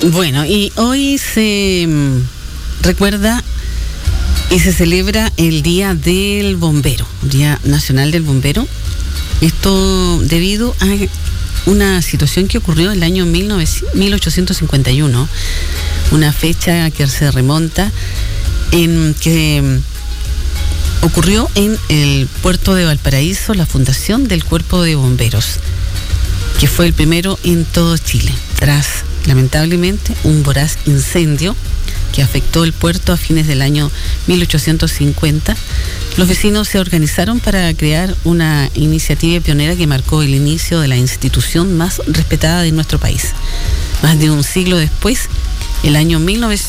Bueno, y hoy se recuerda y se celebra el Día del Bombero, Día Nacional del Bombero. Esto debido a una situación que ocurrió en el año 1851, una fecha que se remonta en que ocurrió en el puerto de Valparaíso la fundación del Cuerpo de Bomberos, que fue el primero en todo Chile, tras lamentablemente un voraz incendio que afectó el puerto a fines del año 1850. Los vecinos se organizaron para crear una iniciativa pionera que marcó el inicio de la institución más respetada de nuestro país. Más de un siglo después, el año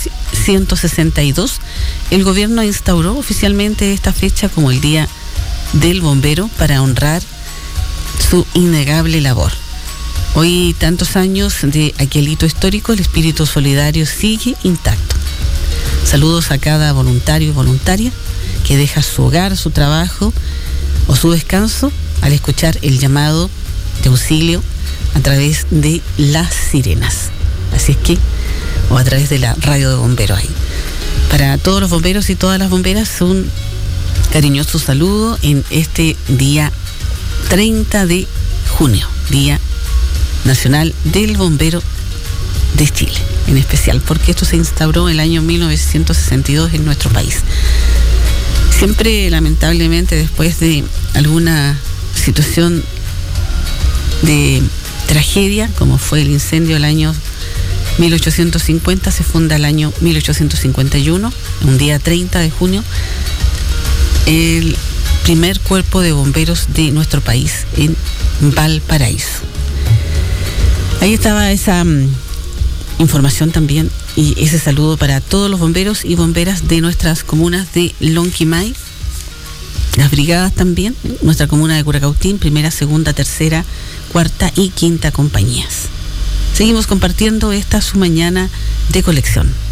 1962, el gobierno instauró oficialmente esta fecha como el Día del Bombero para honrar su innegable labor. Hoy, tantos años de aquel hito histórico, el espíritu solidario sigue intacto. Saludos a cada voluntario y voluntaria que deja su hogar, su trabajo o su descanso al escuchar el llamado de auxilio a través de las sirenas. Así es que, o a través de la radio de bomberos ahí. Para todos los bomberos y todas las bomberas, un cariñoso saludo en este día 30 de junio, Día Nacional del Bombero de Chile, en especial porque esto se instauró en el año 1962 en nuestro país. Siempre, lamentablemente, después de alguna situación de tragedia, como fue el incendio del año 1850, se funda el año 1851, un día 30 de junio, el primer cuerpo de bomberos de nuestro país en Valparaíso. Ahí estaba esa información también y ese saludo para todos los bomberos y bomberas de nuestras comunas de Lonquimay, las brigadas también, nuestra comuna de Curacautín, primera, segunda, tercera, cuarta y quinta compañías. Seguimos compartiendo esta su mañana de colección.